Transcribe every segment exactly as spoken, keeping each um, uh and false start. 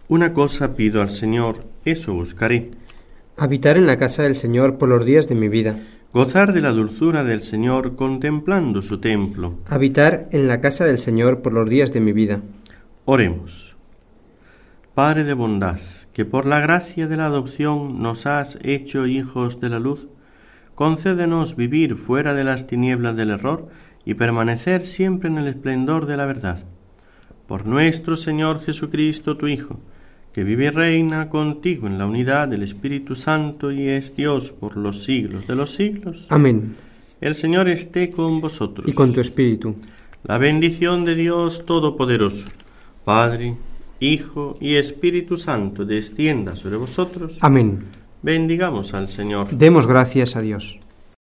Una cosa pido al Señor, eso buscaré: habitar en la casa del Señor por los días de mi vida. Gozar de la dulzura del Señor contemplando su templo. Habitar en la casa del Señor por los días de mi vida. Oremos. Padre de bondad, que por la gracia de la adopción nos has hecho hijos de la luz, concédenos vivir fuera de las tinieblas del error y permanecer siempre en el esplendor de la verdad. Por nuestro Señor Jesucristo, tu Hijo, que vive y reina contigo en la unidad del Espíritu Santo y es Dios por los siglos de los siglos. Amén. El Señor esté con vosotros. Y con tu espíritu. La bendición de Dios Todopoderoso, Padre, Hijo y Espíritu Santo, descienda sobre vosotros. Amén. Bendigamos al Señor. Demos gracias a Dios.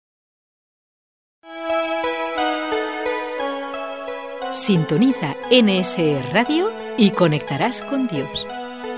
Sintoniza N S E Radio y conectarás con Dios.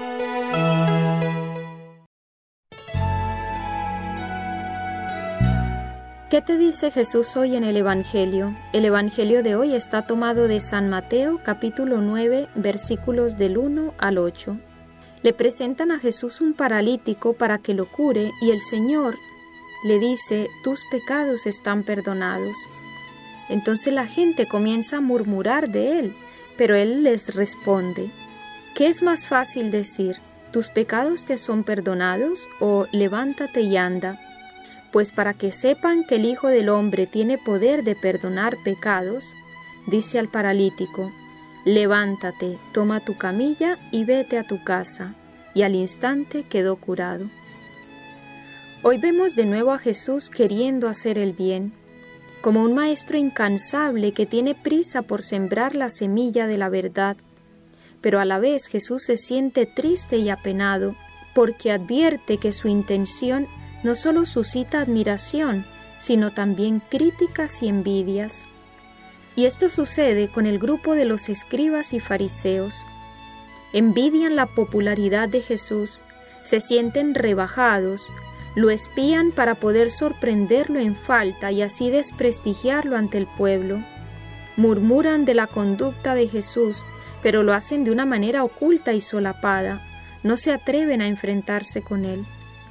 ¿Qué te dice Jesús hoy en el Evangelio? El Evangelio de hoy está tomado de San Mateo, capítulo nueve, versículos del uno al ocho. Le presentan a Jesús un paralítico para que lo cure y el Señor le dice: tus pecados están perdonados. Entonces la gente comienza a murmurar de él, pero él les responde: ¿qué es más fácil decir? ¿Tus pecados te son perdonados? O levántate y anda. Pues para que sepan que el Hijo del Hombre tiene poder de perdonar pecados, dice al paralítico: levántate, toma tu camilla y vete a tu casa. Y al instante quedó curado. Hoy vemos de nuevo a Jesús queriendo hacer el bien, como un maestro incansable que tiene prisa por sembrar la semilla de la verdad. Pero a la vez Jesús se siente triste y apenado, porque advierte que su intención no solo suscita admiración, sino también críticas y envidias. Y esto sucede con el grupo de los escribas y fariseos. Envidian la popularidad de Jesús, se sienten rebajados, lo espían para poder sorprenderlo en falta y así desprestigiarlo ante el pueblo. Murmuran de la conducta de Jesús, pero lo hacen de una manera oculta y solapada, no se atreven a enfrentarse con él.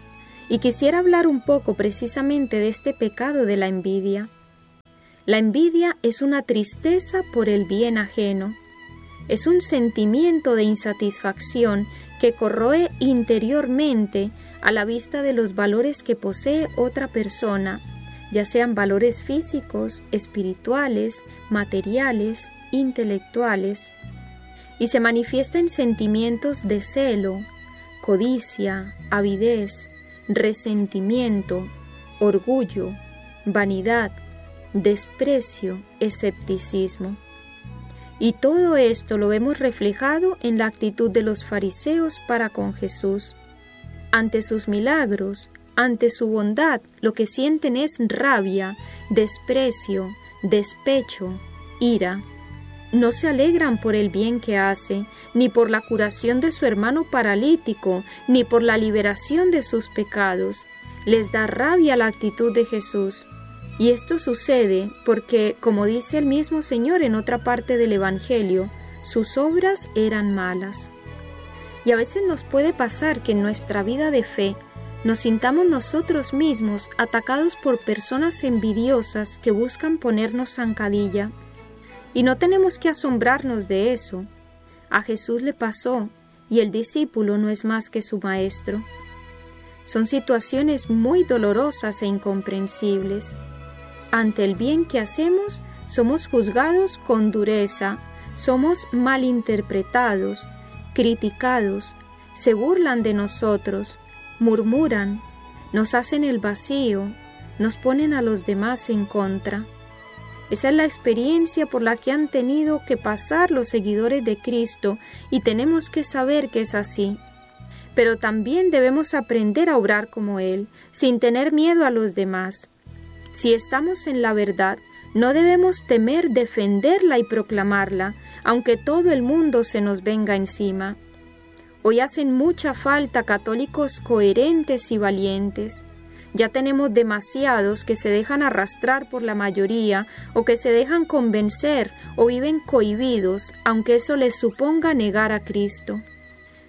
Y quisiera hablar un poco precisamente de este pecado de la envidia. La envidia es una tristeza por el bien ajeno. Es un sentimiento de insatisfacción que corroe interiormente a la vista de los valores que posee otra persona, ya sean valores físicos, espirituales, materiales, intelectuales, y se manifiesta en sentimientos de celo, codicia, avidez, resentimiento, orgullo, vanidad, desprecio, escepticismo. Y todo esto lo vemos reflejado en la actitud de los fariseos para con Jesús. Ante sus milagros, ante su bondad, lo que sienten es rabia, desprecio, despecho, ira. No se alegran por el bien que hace, ni por la curación de su hermano paralítico, ni por la liberación de sus pecados. Les da rabia la actitud de Jesús. Y esto sucede porque, como dice el mismo Señor en otra parte del Evangelio, sus obras eran malas. Y a veces nos puede pasar que en nuestra vida de fe nos sintamos nosotros mismos atacados por personas envidiosas que buscan ponernos zancadilla. Y no tenemos que asombrarnos de eso. A Jesús le pasó, y el discípulo no es más que su maestro. Son situaciones muy dolorosas e incomprensibles. Ante el bien que hacemos, somos juzgados con dureza, somos malinterpretados, criticados, se burlan de nosotros, murmuran, nos hacen el vacío, nos ponen a los demás en contra. Esa es la experiencia por la que han tenido que pasar los seguidores de Cristo y tenemos que saber que es así. Pero también debemos aprender a obrar como Él, sin tener miedo a los demás. Si estamos en la verdad, no debemos temer defenderla y proclamarla, aunque todo el mundo se nos venga encima. Hoy hacen mucha falta católicos coherentes y valientes. Ya tenemos demasiados que se dejan arrastrar por la mayoría o que se dejan convencer o viven cohibidos, aunque eso les suponga negar a Cristo.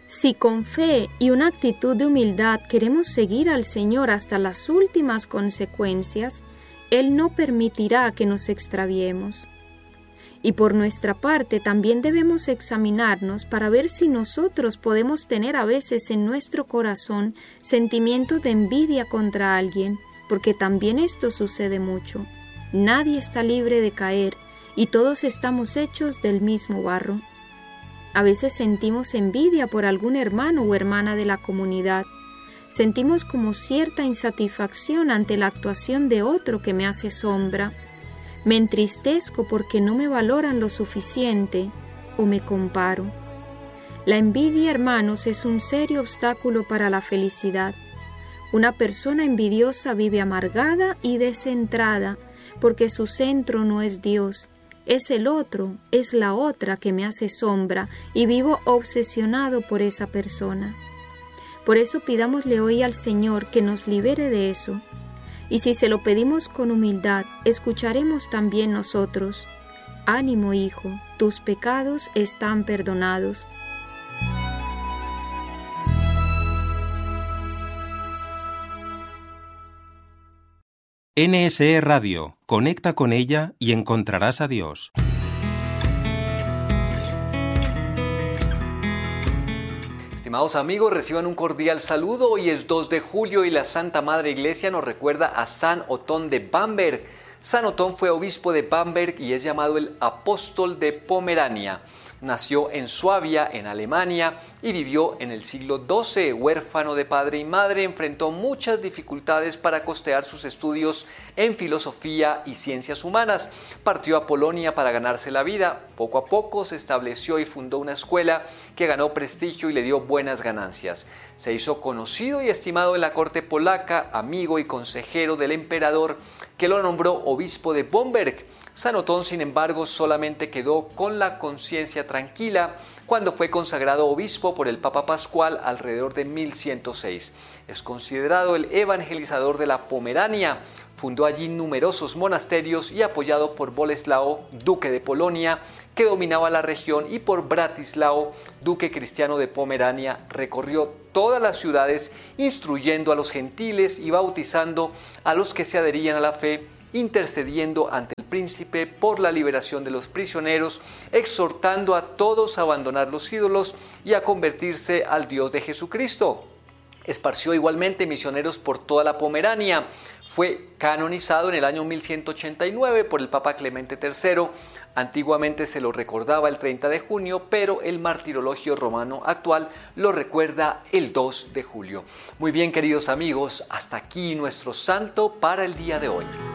Si con fe y una actitud de humildad queremos seguir al Señor hasta las últimas consecuencias, Él no permitirá que nos extraviemos. Y por nuestra parte también debemos examinarnos para ver si nosotros podemos tener a veces en nuestro corazón sentimientos de envidia contra alguien, porque también esto sucede mucho. Nadie está libre de caer y todos estamos hechos del mismo barro. A veces sentimos envidia por algún hermano o hermana de la comunidad. Sentimos como cierta insatisfacción ante la actuación de otro que me hace sombra. Me entristezco porque no me valoran lo suficiente o me comparo. La envidia, hermanos, es un serio obstáculo para la felicidad. Una persona envidiosa vive amargada y descentrada porque su centro no es Dios. Es el otro, es la otra que me hace sombra y vivo obsesionado por esa persona. Por eso pidámosle hoy al Señor que nos libere de eso. Y si se lo pedimos con humildad, escucharemos también nosotros: ánimo, hijo, tus pecados están perdonados. N S E Radio. Conecta con ella y encontrarás a Dios. Estimados amigos, reciban un cordial saludo. Hoy es dos de julio y la Santa Madre Iglesia nos recuerda a San Otón de Bamberg. San Otón fue obispo de Bamberg y es llamado el apóstol de Pomerania. Nació en Suabia, en Alemania, y vivió en el siglo doce. Huérfano de padre y madre, enfrentó muchas dificultades para costear sus estudios en filosofía y ciencias humanas. Partió a Polonia para ganarse la vida. Poco a poco se estableció y fundó una escuela que ganó prestigio y le dio buenas ganancias. Se hizo conocido y estimado en la corte polaca, amigo y consejero del emperador, que lo nombró obispo de Bamberg. San Otón, sin embargo, solamente quedó con la conciencia tranquila cuando fue consagrado obispo por el Papa Pascual alrededor de mil ciento seis. Es considerado el evangelizador de la Pomerania. Fundó allí numerosos monasterios y, apoyado por Boleslao, duque de Polonia, que dominaba la región, y por Bratislao, duque cristiano de Pomerania, recorrió todas las ciudades instruyendo a los gentiles y bautizando a los que se adherían a la fe, intercediendo ante el príncipe por la liberación de los prisioneros, exhortando a todos a abandonar los ídolos y a convertirse al Dios de Jesucristo. Esparció igualmente misioneros por toda la Pomerania. Fue canonizado en el año mil ciento ochenta y nueve por el Papa Clemente tercero. Antiguamente se lo recordaba el treinta de junio, pero el martirologio romano actual lo recuerda el dos de julio. Muy bien, queridos amigos, hasta aquí nuestro santo para el día de hoy.